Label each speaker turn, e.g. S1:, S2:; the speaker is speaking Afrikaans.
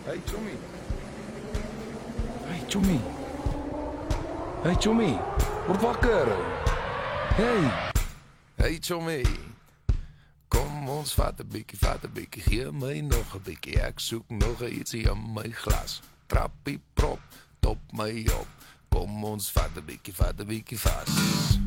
S1: Hey, Tommy. Hey, Tommy. Hey, Tommy. Word wakker. Hey.
S2: Hey Tommy, kom ons vat 'n bietjie, gee my nog 'n bietjie. Ek soek nog ietsie in my glas. Trappie prop, top my op. Kom ons vat 'n bietjie vas.